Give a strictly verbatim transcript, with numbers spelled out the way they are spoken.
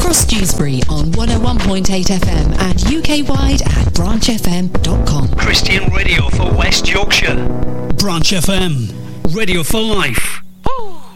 across Dewsbury on one oh one point eight F M and U K-wide at branch f m dot com. Christian radio for West Yorkshire. Branch F M, radio for life.